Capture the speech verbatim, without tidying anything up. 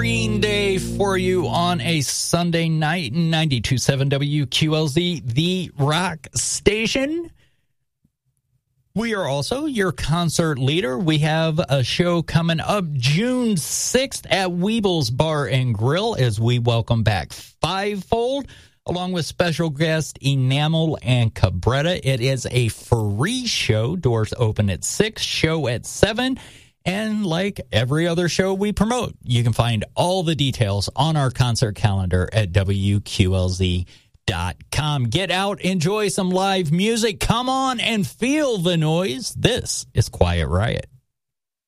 Green Day for you on a Sunday night, ninety-two point seven W Q L Z, the rock station. We are also your concert leader. We have a show coming up June sixth at Weeble's Bar and Grill as we welcome back Fivefold, along with special guest Enamel and Cabretta. It is a free show. Doors open at six, show at seven. And like every other show we promote, you can find all the details on our concert calendar at W Q L Z dot com. Get out, enjoy some live music. Come on and feel the noise. This is Quiet Riot.